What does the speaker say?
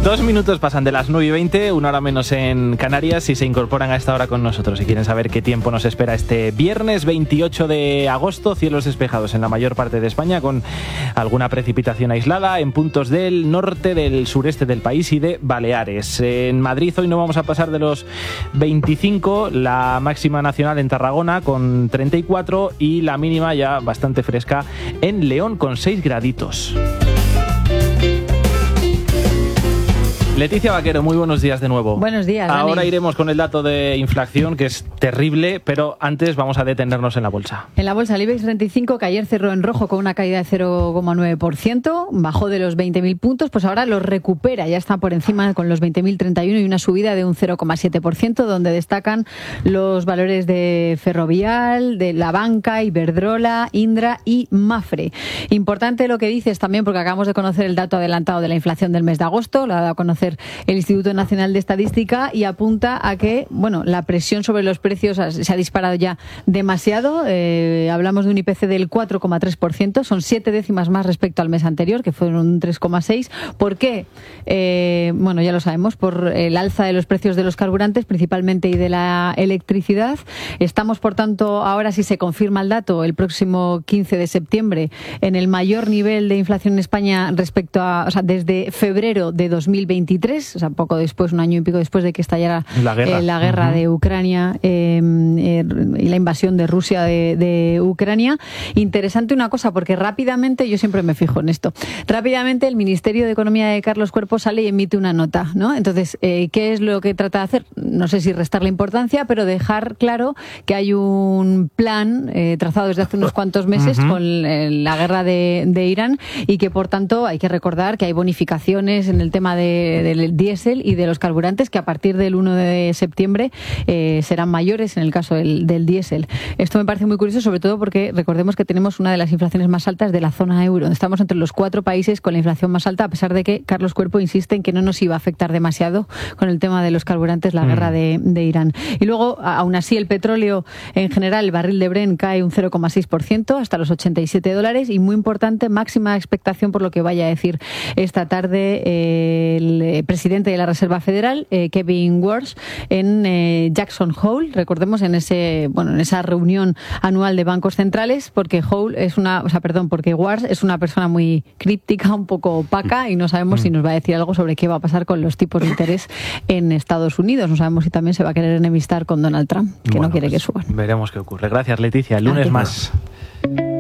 2 minutos pasan de las 9:20, 1 hora menos en Canarias, y se incorporan a esta hora con nosotros. Si quieren saber qué tiempo nos espera este viernes 28 de agosto, cielos despejados en la mayor parte de España, con alguna precipitación aislada en puntos del norte, del sureste del país y de Baleares. En Madrid hoy no vamos a pasar de los 25, la máxima nacional en Tarragona con 34 y la mínima ya bastante fresca en León con 6 graditos. Leticia Vaquero, muy buenos días de nuevo. Buenos días, Dani. Ahora iremos con el dato de inflación, que es terrible, pero antes vamos a detenernos en la bolsa. En la bolsa, el IBEX 35, que ayer cerró en rojo con una caída de 0,9%, bajó de los 20.000 puntos, pues ahora los recupera, ya está por encima con los 20.031 y una subida de un 0,7%, donde destacan los valores de Ferrovial, de La Banca, Iberdrola, Indra y Mafre. Importante lo que dices también, porque acabamos de conocer el dato adelantado de la inflación del mes de agosto, lo ha dado a conocer el Instituto Nacional de Estadística, y apunta a que, bueno, la presión sobre los precios se ha disparado ya demasiado. Hablamos de un IPC del 4,3%, son 7 décimas más respecto al mes anterior, que fueron un 3,6%. ¿Por qué? Bueno, ya lo sabemos, por el alza de los precios de los carburantes, principalmente, y de la electricidad. Estamos, por tanto, ahora, si se confirma el dato, el próximo 15 de septiembre, en el mayor nivel de inflación en España respecto a, o sea, desde febrero de 2023, o sea, poco después, un año y pico después de que estallara la guerra de Ucrania y la invasión de Rusia de Ucrania. Interesante una cosa, porque rápidamente, yo siempre me fijo en esto, rápidamente el Ministerio de Economía de Carlos Cuerpo sale y emite una nota, ¿no? Entonces, ¿qué es lo que trata de hacer? No sé si restarle importancia, pero dejar claro que hay un plan trazado desde hace unos cuantos meses con la guerra de Irán, y que, por tanto, hay que recordar que hay bonificaciones en el tema del diésel y de los carburantes, que a partir del 1 de septiembre serán mayores en el caso del diésel. Esto me parece muy curioso, sobre todo porque recordemos que tenemos una de las inflaciones más altas de la zona euro. Estamos entre los 4 países con la inflación más alta, a pesar de que Carlos Cuerpo insiste en que no nos iba a afectar demasiado con el tema de los carburantes, la guerra de Irán. Y luego, aún así, el petróleo en general, el barril de Brent cae un 0,6% hasta los $87, y muy importante, máxima expectación por lo que vaya a decir esta tarde el presidente de la Reserva Federal, Kevin Warsh, en Jackson Hole, recordemos, en esa reunión anual de bancos centrales, porque porque Warsh es una persona muy críptica, un poco opaca, y no sabemos si nos va a decir algo sobre qué va a pasar con los tipos de interés en Estados Unidos. No sabemos si también se va a querer enemistar con Donald Trump, que no quiere que suban. Veremos qué ocurre. Gracias, Leticia. El lunes más.